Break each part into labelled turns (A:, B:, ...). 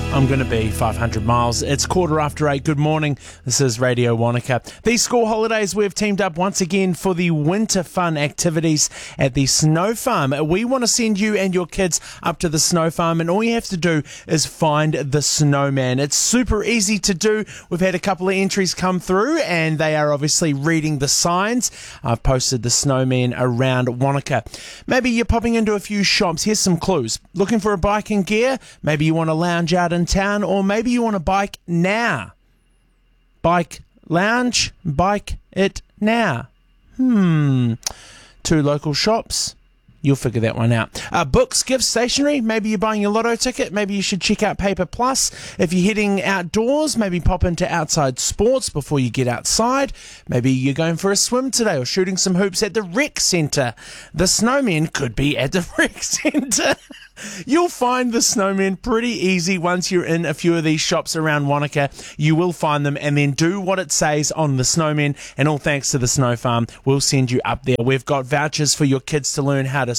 A: I'm going to be 500 miles. It's 8:15. Good morning. This is Radio Wanaka. These school holidays, we've teamed up once again for the winter fun activities at the Snow Farm. We want to send you and your kids up to the Snow Farm, and all you have to do is find the snowman. It's super easy to do. We've had a couple of entries come through, and they are obviously reading the signs. I've posted the snowman around Wanaka. Maybe you're popping into a few shops. Here's some clues. Looking for a bike and gear? Maybe you want to lounge out in town, or maybe you want to bike now. Bike lounge, bike it now. Two local shops. You'll figure that one out. Books, gifts, stationery. Maybe you're buying your lotto ticket. Maybe you should check out Paper Plus. If you're heading outdoors, maybe pop into Outside Sports before you get outside. Maybe you're going for a swim today or shooting some hoops at the rec centre. The snowman could be at the rec centre. You'll find the snowman pretty easy once you're in a few of these shops around Wanaka. You will find them and then do what it says on the snowman, and all thanks to the Snow Farm, we'll send you up there. We've got vouchers for your kids to learn how to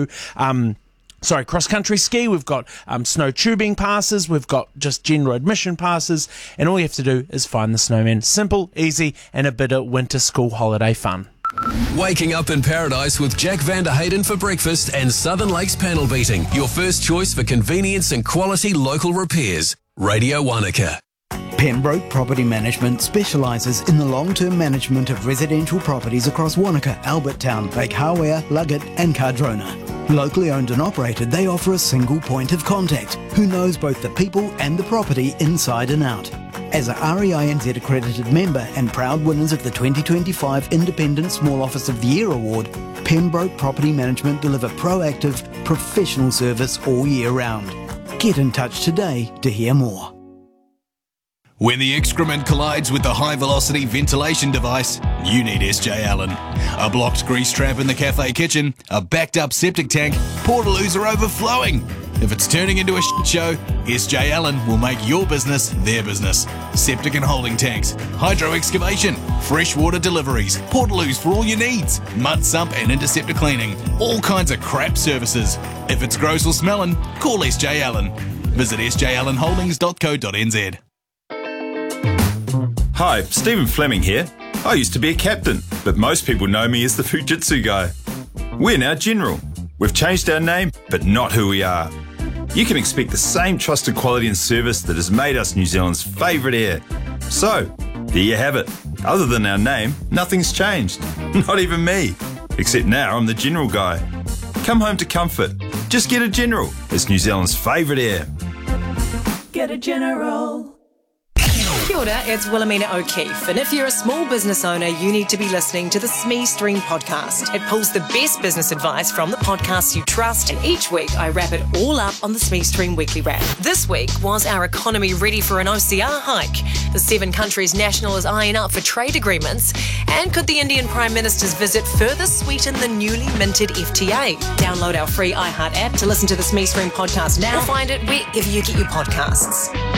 A: cross-country ski. We've got snow tubing passes. We've got just general admission passes, and all you have to do is find the snowman. Simple, easy, and a bit of winter school holiday fun.
B: Waking up in paradise with Jack Van der Hayden for breakfast and Southern Lakes panel beating. Your first choice for convenience and quality local repairs. Radio Wanaka.
C: Pembroke Property Management specialises in the long-term management of residential properties across Wanaka, Albertown, Lake Hawea, Luggett and Cardrona. Locally owned and operated, they offer a single point of contact who knows both the people and the property inside and out. As a REINZ accredited member and proud winners of the 2025 Independent Small Office of the Year Award, Pembroke Property Management deliver proactive, professional service all year round. Get in touch today to hear more.
D: When the excrement collides with the high-velocity ventilation device, you need SJ Allen. A blocked grease trap in the cafe kitchen, a backed-up septic tank, portaloos are overflowing. If it's turning into a shit show, SJ Allen will make your business their business. Septic and holding tanks, hydro excavation, freshwater deliveries, portaloos for all your needs, mud sump and interceptor cleaning, all kinds of crap services. If it's gross or smelling, call SJ Allen. Visit sjallenholdings.co.nz.
E: Hi, Stephen Fleming here. I used to be a captain, but most people know me as the Fujitsu guy. We're now General. We've changed our name, but not who we are. You can expect the same trusted quality and service that has made us New Zealand's favourite air. So, there you have it. Other than our name, nothing's changed. Not even me. Except now I'm the General guy. Come home to comfort. Just get a General. It's New Zealand's favourite air.
F: Get a General.
G: Kia ora, it's Wilhelmina O'Keefe, and if you're a small business owner, you need to be listening to the SME Stream podcast. It pulls the best business advice from the podcasts you trust, and each week I wrap it all up on the SME Stream Weekly Wrap. This week, was our economy ready for an OCR hike? The 7 countries national is eyeing up for trade agreements, and could the Indian Prime Minister's visit further sweeten the newly minted FTA? Download our free iHeart app to listen to the SME Stream podcast now. Find it wherever you get your podcasts.